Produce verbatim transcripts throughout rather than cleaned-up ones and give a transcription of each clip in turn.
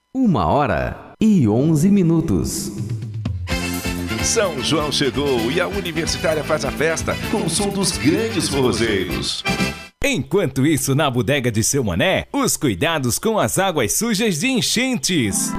Uma hora e onze minutos. São João chegou e a Universitária faz a festa com o som dos grandes forrozeiros. Enquanto isso, na bodega de Seu Mané, os cuidados com as águas sujas de enchentes.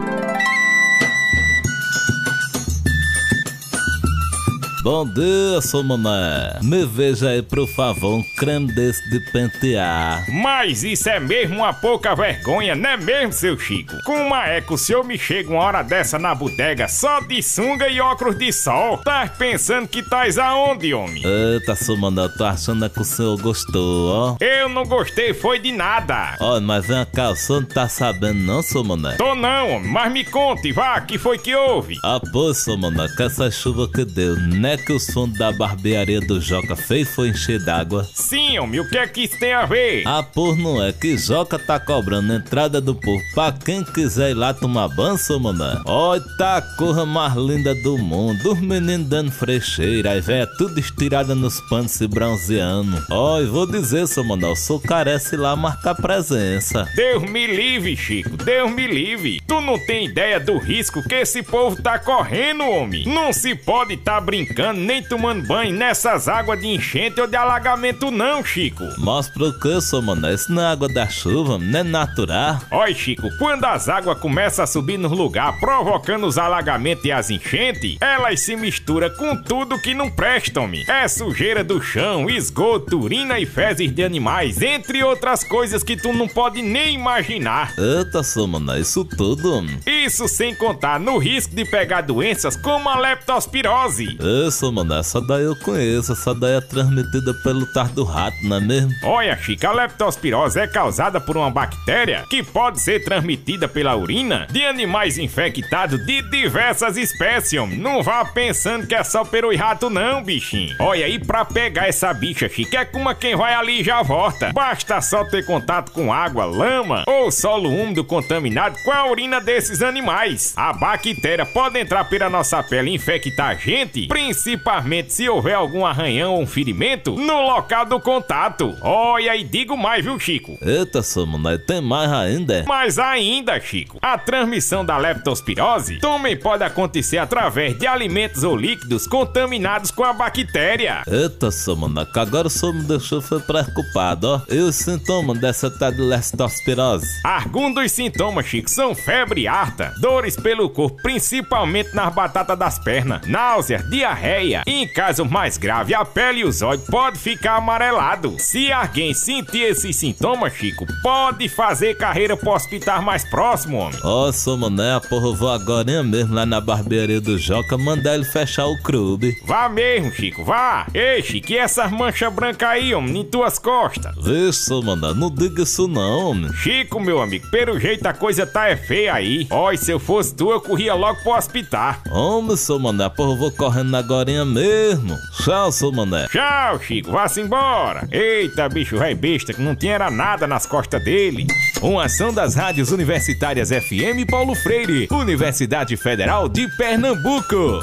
Bom dia, seu Mané. Me veja aí, por favor, um creme desse de pentear. Mas isso é mesmo uma pouca vergonha, não é mesmo, seu Chico? Como é que o senhor me chega uma hora dessa na bodega só de sunga e óculos de sol? Tá pensando que tais aonde, homem? Eita, seu Mané, eu tô achando que o senhor gostou, ó. Eu não gostei foi de nada. Ó, mas vem cá, o senhor não tá sabendo não, seu Mané? Tô não, homem, mas me conte, vá, que foi que houve? Ah, pô, seu Mané, com essa chuva que deu, né? É que os fundos da barbearia do Joca fez foi encher d'água. Sim, homem, o que é que isso tem a ver? Ah, por não é que Joca tá cobrando entrada do povo pra quem quiser ir lá tomar banho, seu Mané. Olha, tá a cor mais linda do mundo, os meninos dando frecheira, aí véia tudo estirada nos panos se bronzeando. Olha, vou dizer, seu Mané, o senhor carece lá marcar presença. Deus me livre, Chico, Deus me livre. Tu não tem ideia do risco que esse povo tá correndo, homem. Não se pode tá brincando nem tomando banho nessas águas de enchente ou de alagamento não, Chico. Mas por que, seu Mané? Isso não é água da chuva, não é natural. Olha, Chico, quando as águas começam a subir nos lugares, provocando os alagamentos e as enchentes, elas se misturam com tudo que não prestam, me. É sujeira do chão, esgoto, urina e fezes de animais, entre outras coisas que tu não pode nem imaginar. Eita, seu Mané, isso tudo? Isso sem contar no risco de pegar doenças como a leptospirose. Isso, mano, essa daí eu conheço, essa daí é transmitida pelo tardo do rato, não é mesmo? Olha, Chico, a leptospirose é causada por uma bactéria que pode ser transmitida pela urina de animais infectados de diversas espécies, homem. Não vá pensando que é só peru e rato não, bichinho. Olha, aí pra pegar essa bicha, Chico, é como quem vai ali e já volta. Basta só ter contato com água, lama ou solo úmido contaminado com a urina desses animais. A bactéria pode entrar pela nossa pele e infectar a gente, principalmente se houver algum arranhão ou um ferimento no local do contato. Olha, e digo mais, viu, Chico? Eita, seu Mané, tem mais ainda? Mais ainda, Chico. A transmissão da leptospirose também pode acontecer através de alimentos ou líquidos contaminados com a bactéria. Eita, seu Mané, que agora o senhor me deixou foi preocupado, ó. E os sintomas dessa tal de leptospirose? Alguns dos sintomas, Chico, são febre harta, dores pelo corpo, principalmente nas batatas das pernas, náuseas, diarreia e, em caso mais grave, a pele e os olhos podem ficar amarelado. Se alguém sentir esses sintomas, Chico, pode fazer carreira pro hospital mais próximo, homem. Ó, oh, seu Mané, porra, eu vou agora mesmo lá na barbearia do Joca mandar ele fechar o clube. Vá mesmo, Chico, vá. Ei, Chico, e essas manchas brancas aí, homem, em tuas costas? Vixe, seu Mané, não diga isso não, homem. Chico, meu amigo, pelo jeito a coisa tá é feia aí. Ó, e se eu fosse tu, eu corria logo pro hospital. Homem, seu Mané, porra, eu vou correndo agora mesmo. Tchau, seu Mané. Tchau, Chico, vá-se embora. Eita, bicho rei besta, que não tinha era nada nas costas dele. Uma ação das rádios universitárias F M Paulo Freire, Universidade Federal de Pernambuco.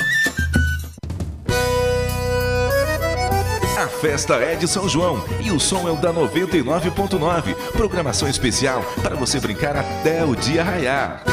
A festa é de São João e o som é o da noventa e nove ponto nove. Programação especial para você brincar até o dia raiar.